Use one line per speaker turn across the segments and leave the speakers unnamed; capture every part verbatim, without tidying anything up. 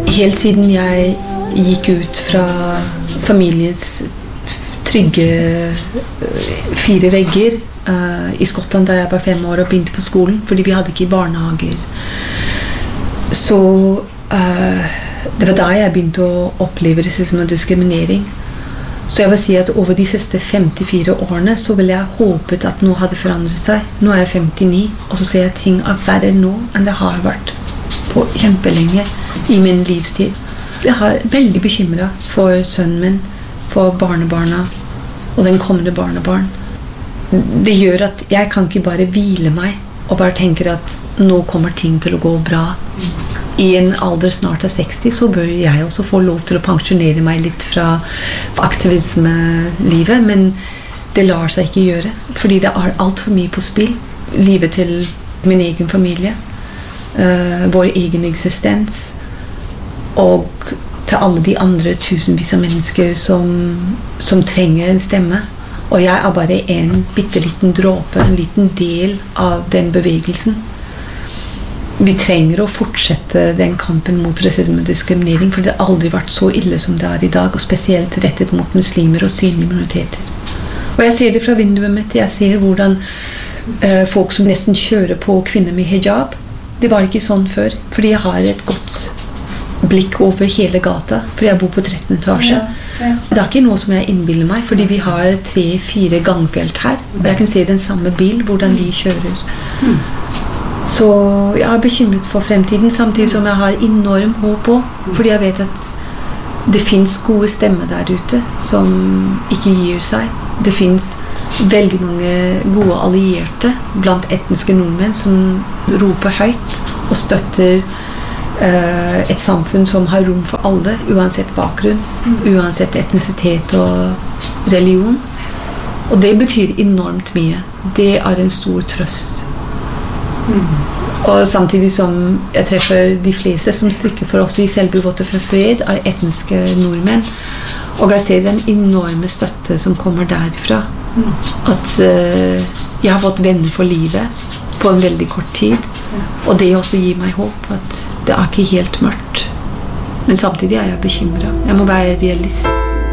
Helt siden jeg gikk ut fra familiens trygge fire vegger uh, i Skottland da jeg var fem år og begynte på skolen, fordi vi hadde ikke barnehager. Så uh, det var da jeg begynte å oppleve rasisme og diskriminering. Så jeg vil si at over de siste femtifire årene så vil jeg håpet at noe hadde forandret seg. Nå er jeg femtini, og så ser jeg ting er verre nå enn det har vært på kjempelenge i min livstid. Jeg er veldig bekymret for sønnen min, for barnebarna og den kommende barnebarn. Det gjør at jeg kan ikke bare hvile meg og bare tenker at nå kommer ting til å gå bra. I en alder snart av seksti så bør jeg også få lov til å pensjonere meg litt fra aktivismelivet, men det lar seg ikke gjøre, fordi det er alt for mye på spill. Livet til min egen familie, uh, vår egen eksistens, og til alle de andre tusenvis av mennesker som, som trenger en stemme. Og jeg er bare en bitteliten dråpe, en liten del av den bevegelsen. Vi trenger å fortsette den kampen mot rasisme og diskriminering, for det har aldri vært så ille som det er i dag, og spesielt rettet mot muslimer og synlige minoriteter. Og jeg ser det fra vinduet mitt, jeg ser hvordan uh, folk som nesten kjører på kvinner med hijab, det var ikke sånn før, fordi jeg har et godt blikk over hele gata, fordi jeg bor på trettende etasje. Ja, ja. Det er ikke noe som jeg innbiller meg, fordi vi har tre-fire gangfelt her, og jeg kan se den samme bil, hvordan de kjører. Mm. Så jeg er bekymret for fremtiden, samtidig som jeg har enorm håp på, fordi jeg vet at det finnes gode stemmer der ute som ikke gir seg. Det finnes veldig mange gode allierte blant etniske nordmenn som roper høyt og støtter uh, et samfunn som har rom for alle, uansett bakgrunn, uansett etnisitet og religion. Og det betyr enormt mye. Det er en stor trøst. Mm. Og samtidig som jeg treffer de fleste som strikker for oss i Selbu Votter for fred er etniske nordmenn, og jeg ser den enorme støtte som kommer derfra. Mm. At uh, jeg har fått venner for livet på en veldig kort tid, og det også gir meg håp at det er ikke helt mørkt, men samtidig er jeg bekymret. Jeg må være realist.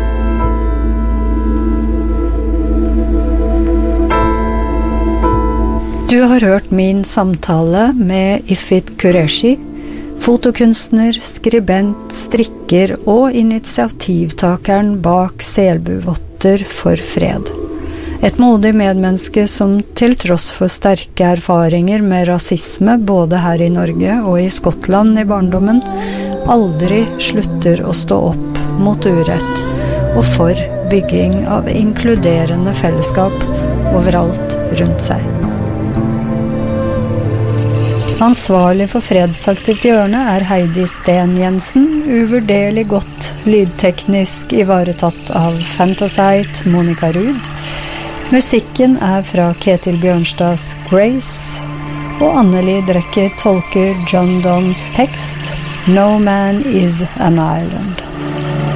Du har hørt min samtale med Ifit Qureshi, fotokunstner, skribent, strikker og initiativtakeren bak Selbu Votter for fred. Et modig medmenneske som til tross for sterke erfaringer med rasisme både her i Norge og i Skottland i barndommen, aldri slutter å stå opp mot urett og for bygging av inkluderende fellesskap overalt rundt seg. Ansvarlig for Fredsaktivt hjørne er Heidi Sten Jensen, uvurderlig godt lydteknisk ivaretatt av Fantasite Monica Ruud. Musikken er fra Ketil Bjørnstads Grace, og Anneli Drekke tolker John Donnes tekst No Man is an Island.